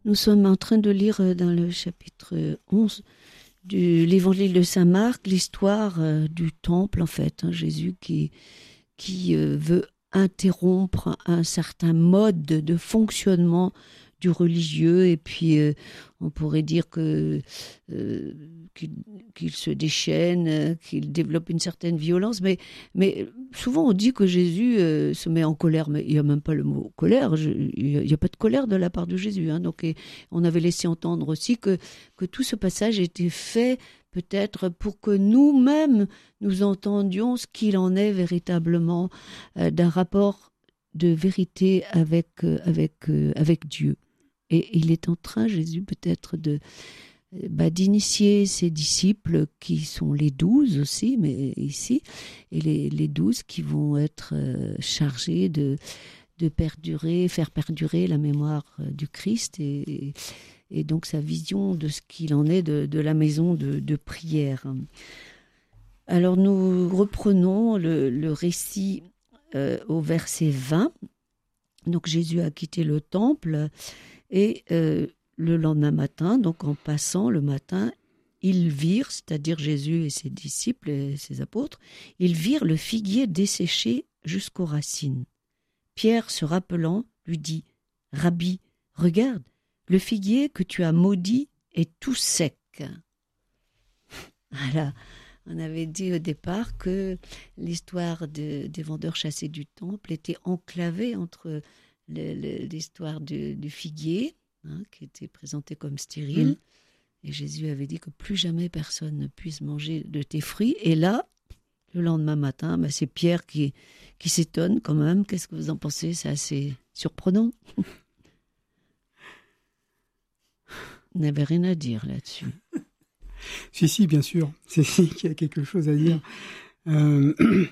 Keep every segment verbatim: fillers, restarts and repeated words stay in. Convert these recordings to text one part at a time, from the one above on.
Nous sommes en train de lire dans le chapitre onze de l'évangile de saint Marc l'histoire du temple, en fait. Hein, Jésus qui, qui veut interrompre un certain mode de fonctionnement du religieux, et puis euh, on pourrait dire que euh, qu'il, qu'il se déchaîne, euh, qu'il développe une certaine violence, mais, mais souvent on dit que Jésus euh, se met en colère, mais il n'y a même pas le mot colère, je, il n'y a, a pas de colère de la part de Jésus, hein, donc et on avait laissé entendre aussi que, que tout ce passage était fait peut-être pour que nous-mêmes nous entendions ce qu'il en est véritablement euh, d'un rapport de vérité avec, euh, avec, euh, avec Dieu. Et il est en train, Jésus, peut-être de, bah, d'initier ses disciples, qui sont les douze aussi, mais ici, et les, les douze qui vont être euh, chargés de, de perdurer, faire perdurer la mémoire euh, du Christ et, et donc sa vision de ce qu'il en est de, de la maison de, de prière. Alors nous reprenons le, le récit euh, au verset vingt. Donc Jésus a quitté le temple. Et euh, le lendemain matin, donc en passant le matin, ils virent, c'est-à-dire Jésus et ses disciples et ses apôtres, ils virent le figuier desséché jusqu'aux racines. Pierre, se rappelant, lui dit « Rabbi, regarde, le figuier que tu as maudit est tout sec. » Voilà. On avait dit au départ que l'histoire de, des vendeurs chassés du temple était enclavée entre Le, le, l'histoire du, du figuier, hein, qui était présenté comme stérile. Mmh. Et Jésus avait dit que plus jamais personne ne puisse manger de tes fruits. Et là, le lendemain matin, bah, c'est Pierre qui, qui s'étonne quand même. Qu'est-ce que vous en pensez ? C'est assez surprenant. Vous n'avez rien à dire là-dessus. Si, si, bien sûr. C'est si qu'il y a quelque chose à dire. Euh...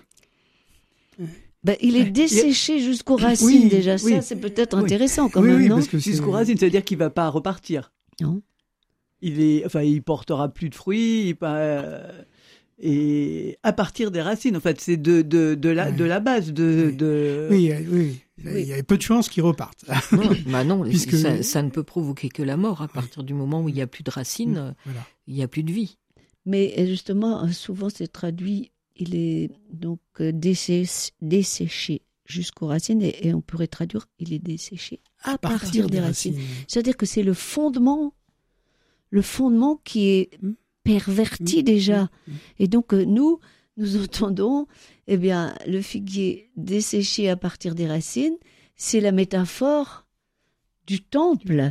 Ben, il est desséché jusqu'aux racines, oui, déjà. Oui, ça, c'est peut-être oui. intéressant quand oui, même, oui, non ? Parce que jusqu'aux racines, ça veut dire qu'il ne va pas repartir. Non. Il est, enfin, il portera plus de fruits, il, euh, et à partir des racines, en fait, c'est de, de, de, la, oui. de la base. De, oui. De... Oui, oui, oui. Il y a peu de chances qu'ils repartent. Non, bah non Puisque... ça, ça ne peut provoquer que la mort. À partir oui. du moment où il n'y a plus de racines, voilà. il n'y a plus de vie. Mais justement, souvent, c'est traduit... Il est donc desséché, desséché jusqu'aux racines et, et on pourrait traduire il est desséché à, à partir, partir des, des racines. racines. C'est-à-dire que c'est le fondement, le fondement qui est perverti mmh. déjà. Mmh. Et donc nous, nous entendons, eh bien, le figuier desséché à partir des racines, c'est la métaphore du temple.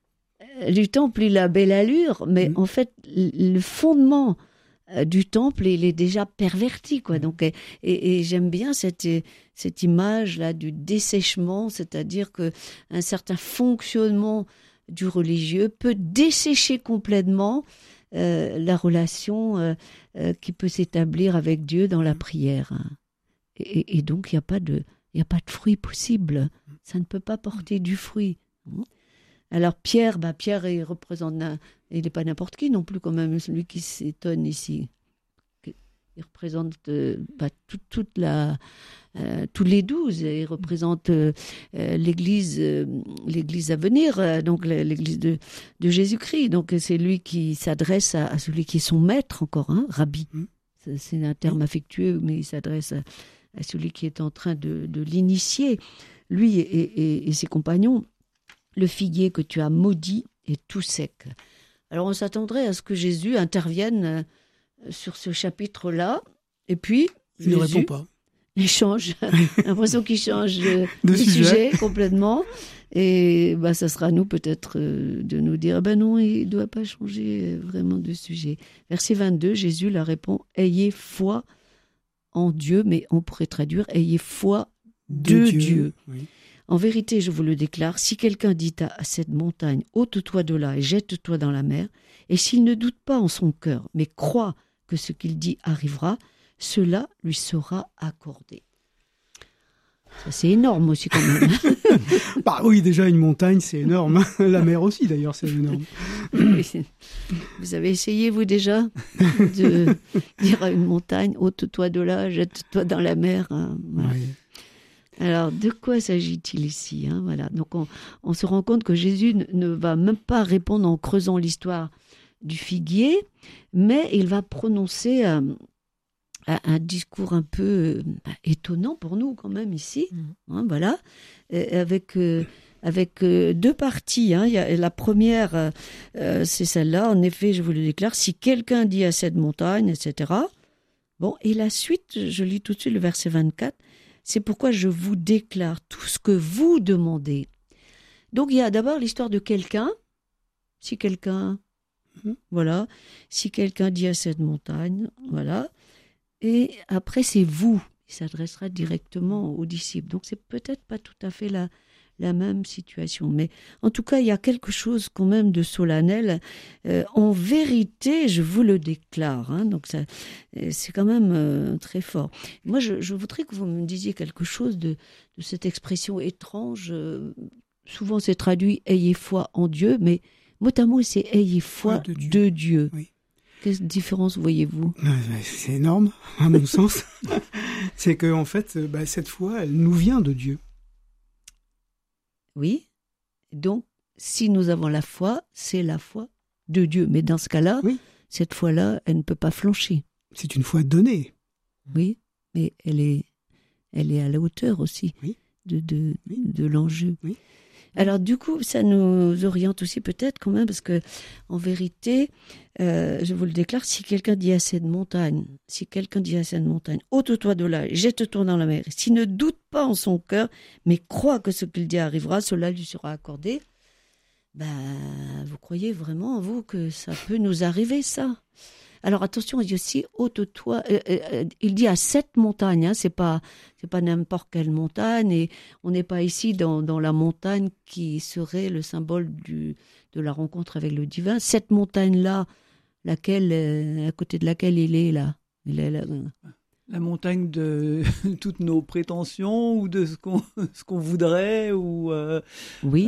Du temple, il a belle allure, mais mmh. en fait, le fondement du temple, il est déjà perverti, quoi. Donc, et, et j'aime bien cette, cette image-là du dessèchement, c'est-à-dire qu'un certain fonctionnement du religieux peut dessécher complètement euh, la relation euh, euh, qui peut s'établir avec Dieu dans la prière. Et, et donc, il n'y a pas de, il n'y a pas de fruit possible. Ça ne peut pas porter du fruit. Alors Pierre, bah Pierre, il représente, il n'est pas n'importe qui non plus quand même, celui qui s'étonne ici. Il représente euh, bah, tout, toute la, euh, tous les douze. Il représente euh, l'Église, euh, l'Église à venir, euh, donc l'Église de, de Jésus-Christ. Donc c'est lui qui s'adresse à, à celui qui est son maître encore, hein, Rabbi. Mmh. C'est, c'est un terme affectueux, mais il s'adresse à, à celui qui est en train de, de l'initier, lui et, et, et ses compagnons. Le figuier que tu as maudit est tout sec. Alors on s'attendrait à ce que Jésus intervienne sur ce chapitre-là, et puis il ne répond pas. Il change, l'impression qu'il change de, de sujet. sujet complètement, et bah, ça sera à nous peut-être de nous dire, ben non, il ne doit pas changer vraiment de sujet. Verset vingt-deux, Jésus leur répond, ayez foi en Dieu, mais on pourrait traduire, ayez foi de, de Dieu. Dieu. Oui. En vérité, je vous le déclare, si quelqu'un dit à cette montagne, ôte-toi de là et jette-toi dans la mer, et s'il ne doute pas en son cœur, mais croit que ce qu'il dit arrivera, cela lui sera accordé. Ça, c'est énorme aussi quand même. Bah oui, déjà une montagne, c'est énorme. La mer aussi, d'ailleurs, c'est énorme. Vous avez essayé, vous, déjà, de dire à une montagne, ôte-toi de là, jette-toi dans la mer. Hein, voilà. Oui. Alors, de quoi s'agit-il ici, hein, voilà. Donc, on, on se rend compte que Jésus ne, ne va même pas répondre en creusant l'histoire du figuier, mais il va prononcer euh, un discours un peu euh, étonnant pour nous, quand même, ici. Mmh. Hein, voilà. Et avec... Euh, avec euh, deux parties. Hein. Il y a, la première, euh, c'est celle-là. En effet, je vous le déclare, si quelqu'un dit à cette montagne, et cetera. Bon, et la suite, je lis tout de suite le verset vingt-quatre. C'est pourquoi je vous déclare tout ce que vous demandez. Donc, il y a d'abord l'histoire de quelqu'un. Si quelqu'un, mmh. voilà. Si quelqu'un dit à cette montagne, voilà. Et après, c'est vous. Il s'adressera directement aux disciples. Donc, c'est peut-être pas tout à fait la... la même situation. Mais en tout cas, il y a quelque chose quand même de solennel. Euh, en vérité, je vous le déclare. Hein, donc, ça, c'est quand même euh, très fort. Moi, je, je voudrais que vous me disiez quelque chose de, de cette expression étrange. Euh, souvent, c'est traduit « ayez foi en Dieu », mais mot à mot, c'est « ayez foi de Dieu ». De Dieu. Oui. Quelle différence voyez-vous ? C'est énorme, à mon sens. C'est qu'en en fait, bah, cette foi, elle nous vient de Dieu. Oui, donc si nous avons la foi, c'est la foi de Dieu. Mais dans ce cas-là, oui. cette foi-là, elle ne peut pas flancher. C'est une foi donnée. Oui, mais elle est, elle est à la hauteur aussi oui. de, de, oui. de l'enjeu. Oui. Alors du coup, ça nous oriente aussi peut-être quand même, parce que en vérité, euh, je vous le déclare, si quelqu'un dit à cette montagne, si quelqu'un dit à cette montagne, ôte-toi de là, jette-toi dans la mer, s'il ne doute pas en son cœur, mais croit que ce qu'il dit arrivera, cela lui sera accordé, ben, vous croyez vraiment, vous, que ça peut nous arriver, ça ? Alors attention, il dit aussi ôte-toi. Euh, euh, il dit à cette montagne, hein, c'est pas c'est pas n'importe quelle montagne, et on n'est pas ici dans dans la montagne qui serait le symbole du de la rencontre avec le divin. Cette montagne-là, laquelle euh, à côté de laquelle il est là, il est là. La montagne de toutes nos prétentions ou de ce qu'on ce qu'on voudrait ou euh, oui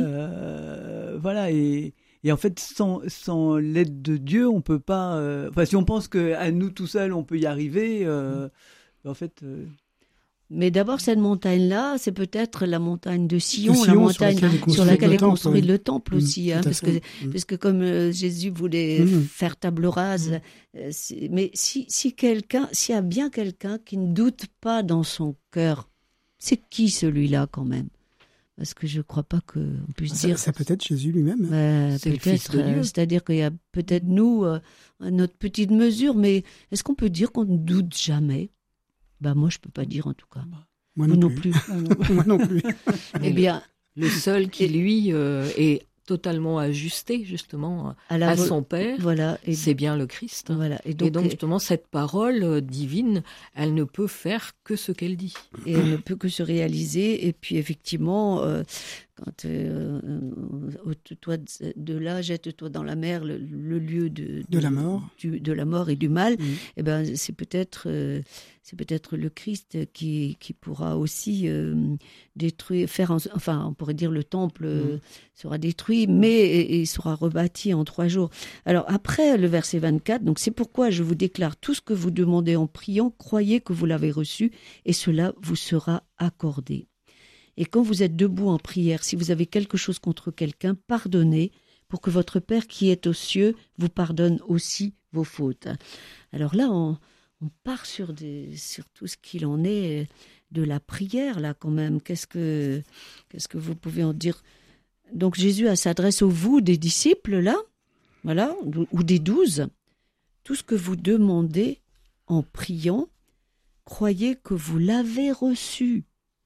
euh, voilà et Et en fait, sans, sans l'aide de Dieu, on peut pas... Euh, enfin, si on pense qu'à nous tout seuls, on peut y arriver, euh, en fait... Euh... Mais d'abord, cette montagne-là, c'est peut-être la montagne de Sion, Sion la montagne sur laquelle, sur laquelle est construit oui. le temple mmh, aussi. Hein, parce, que, mmh. parce que comme euh, Jésus voulait mmh. faire table rase, mmh. euh, mais si, si quelqu'un, s'il y a bien quelqu'un qui ne doute pas dans son cœur, c'est qui celui-là quand même ? Parce que je ne crois pas qu'on puisse ça, dire... Ça peut être Jésus lui-même. Bah, c'est le Fils de Dieu. Euh, c'est-à-dire qu'il y a peut-être nous, euh, à notre petite mesure, mais est-ce qu'on peut dire qu'on ne doute jamais ? Bah, moi, je ne peux pas dire en tout cas. Moi non, non plus. plus. Moi non plus. Eh bien, le seul qui, lui, euh, est totalement ajusté, justement, à, la, à son Père, voilà, et c'est bien le Christ. Voilà, et, donc, et donc, justement, cette parole divine, elle ne peut faire que ce qu'elle dit. Et elle ne peut que se réaliser. Et puis, effectivement, euh, quand euh, ôte-toi de là, jette-toi dans la mer, le, le lieu de, de, de la mort, du, de la mort et du mal, mmh. eh ben, c'est peut-être, euh, c'est peut-être le Christ qui, qui pourra aussi euh, détruire, faire, en, enfin, on pourrait dire le temple mmh. sera détruit, mais il sera rebâti en trois jours. Alors après le verset vingt-quatre, donc c'est pourquoi je vous déclare tout ce que vous demandez en priant, croyez que vous l'avez reçu et cela vous sera accordé. Et quand vous êtes debout en prière, si vous avez quelque chose contre quelqu'un, pardonnez pour que votre Père qui est aux cieux vous pardonne aussi vos fautes. Alors là, on, on part sur, des, sur tout ce qu'il en est de la prière, là quand même. Qu'est-ce que, qu'est-ce que vous pouvez en dire ? Donc Jésus s'adresse au vous des disciples, là, voilà, ou des douze. Tout ce que vous demandez en priant, croyez que vous l'avez reçu.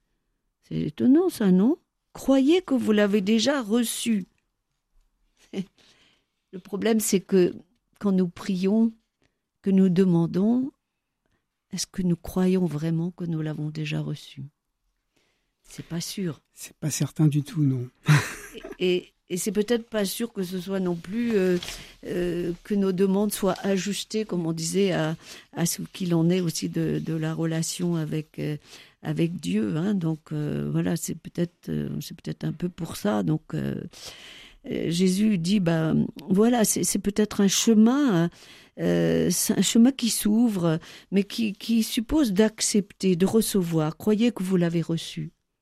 C'est étonnant ça, non ? Croyez que vous l'avez déjà reçu. Le problème, c'est que quand nous prions, que nous demandons, est-ce que nous croyons vraiment que nous l'avons déjà reçu ? C'est pas sûr. C'est pas certain du tout, non. et, et, et c'est peut-être pas sûr que ce soit non plus euh, euh, que nos demandes soient ajustées, comme on disait, à, à ce qu'il en est aussi de, de la relation avec... Euh, avec Dieu, hein, donc euh, voilà, c'est peut-être, euh, c'est peut-être un peu pour ça. Donc euh, euh, Jésus dit, bah voilà, c'est, c'est peut-être un chemin, euh, c'est un chemin qui s'ouvre, mais qui, qui suppose d'accepter, de recevoir. Croyez que vous l'avez reçu.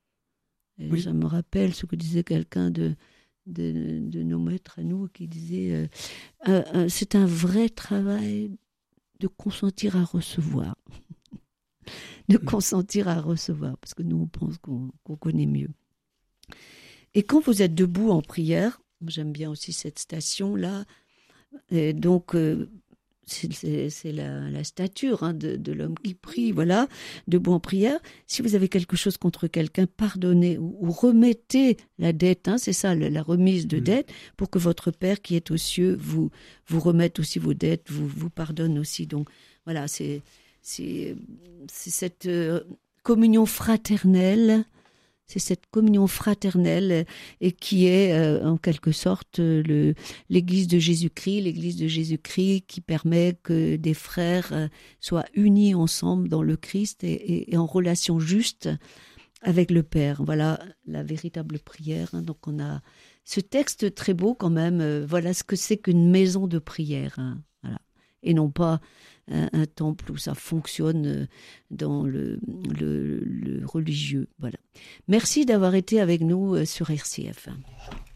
Et oui. Ça me rappelle ce que disait quelqu'un de, de, de nos maîtres à nous, qui disait euh, euh, euh, c'est un vrai travail de consentir à recevoir. de consentir à recevoir, parce que nous, on pense qu'on, qu'on connaît mieux. Et quand vous êtes debout en prière, j'aime bien aussi cette station-là, et donc euh, c'est, c'est, c'est la, la stature hein, de, de l'homme qui prie, voilà, debout en prière. Si vous avez quelque chose contre quelqu'un, pardonnez ou, ou remettez la dette, hein, c'est ça, la, la remise de mmh. dette, pour que votre Père qui est aux cieux vous, vous remette aussi vos dettes, vous, vous pardonne aussi. Donc voilà, c'est, c'est, c'est cette euh, communion fraternelle. C'est cette communion fraternelle et qui est euh, en quelque sorte le, l'Église de Jésus-Christ, l'Église de Jésus-Christ qui permet que des frères euh, soient unis ensemble dans le Christ et, et, et en relation juste avec le Père. Voilà la véritable prière. Hein. Donc on a ce texte très beau quand même. Euh, voilà ce que c'est qu'une maison de prière. Hein. Voilà. Et non pas un, un temple où ça fonctionne dans le, le, le religieux. Voilà. Merci d'avoir été avec nous sur R C F.